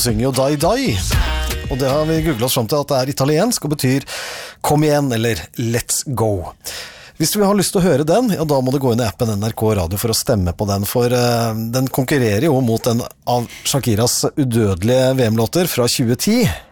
synger jo Dai Dai. Og det har vi googlet oss frem til at det italiensk og betyr kom igjen eller let's go. Hvis du har lyst til å høre den, ja, da må du gå inn i appen NRK Radio for å stemme på den, for den konkurrerer jo mot en av Shakiras udødelige VM-låter fra 2010.